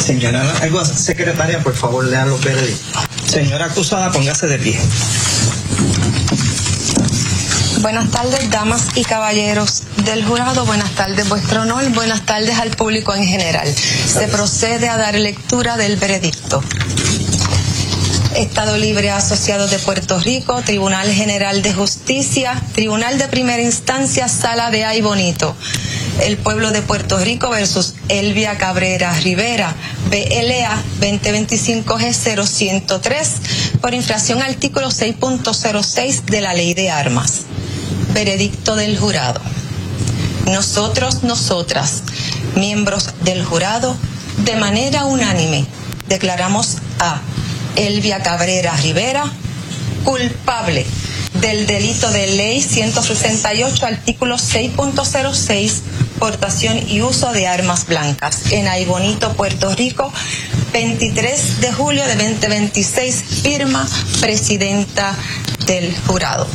Señora secretaria, por favor, lean los veredictos. Señora acusada, póngase de pie. Buenas tardes, damas y caballeros del jurado. Buenas tardes, vuestro honor. Buenas tardes al público en general. Se procede a dar lectura del veredicto. Estado Libre Asociado de Puerto Rico, Tribunal General de Justicia, Tribunal de Primera Instancia, Sala de Ay Bonito. El Pueblo de Puerto Rico versus Elvia Cabrera Rivera, BLA 2025G0103, por infracción al artículo 6.06 de la Ley de Armas. Veredicto del jurado. Nosotros, nosotras, miembros del jurado, de manera unánime, declaramos a Elvia Cabrera Rivera culpable del delito de ley 168, artículo 6.06, portación y uso de armas blancas, en Ay Bonito, Puerto Rico, 23 de julio de 2026, firma presidenta del jurado.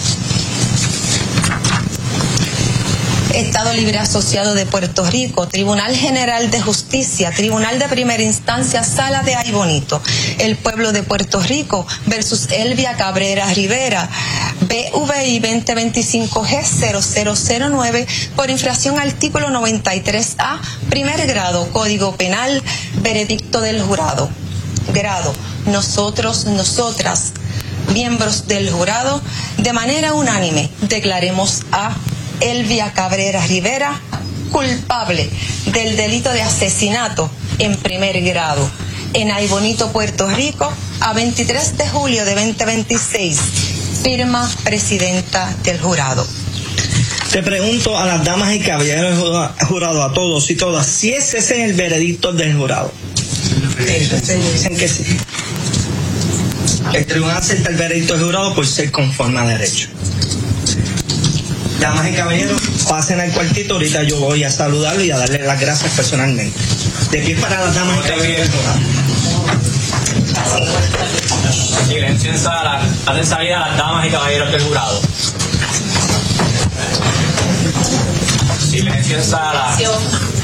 Estado Libre Asociado de Puerto Rico, Tribunal General de Justicia, Tribunal de Primera Instancia, Sala de Ay Bonito. El Pueblo de Puerto Rico versus Elvia Cabrera Rivera, BVI 2025G0009, por infracción al artículo 93A, primer grado, Código Penal. Veredicto del jurado. Grado: nosotros, nosotras, miembros del jurado, de manera unánime, declaremos a Elvia Cabrera Rivera culpable del delito de asesinato en primer grado, en Ay Bonito, Puerto Rico, a 23 de julio de 2026, firma presidenta del jurado. Te pregunto a las damas y caballeros del jurado, a todos y todas, si ese es el veredicto del jurado. Dicen que sí. El tribunal acepta el veredicto del jurado por ser conforme a derecho. Damas y caballeros, pasen al cuartito, ahorita yo voy a saludarlo y a darle las gracias personalmente. De pie para las damas y caballeros. Silencio en sala, hacen salida a las damas y caballeros del jurado. Silencio en sala.